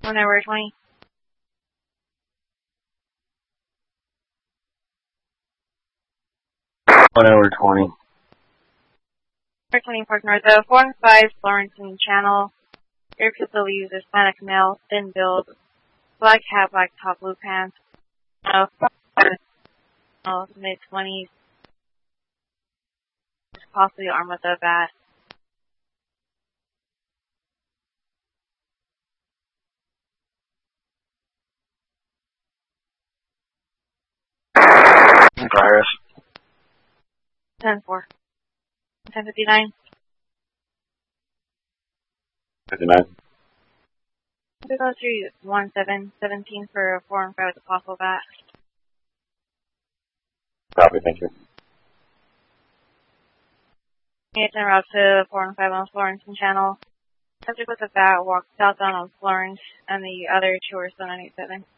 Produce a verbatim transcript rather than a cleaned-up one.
Whenever twenty. Whenever twenty. twenty Park North, uh, four and five, Florenton Channel. Air facility uses Planet Canal, thin build, black hat, black top, blue pants. Uh, mid twenties. Possibly armed with a bat. Virus. ten four. ten fifty-nine. fifty-nine. We go through one seven seventeen for four and five with a possible bat. Copy, thank you. It's en route to four and five on Florenton Channel. Subject with a bat walked southbound on Florence, and the other two are still nine eight seven.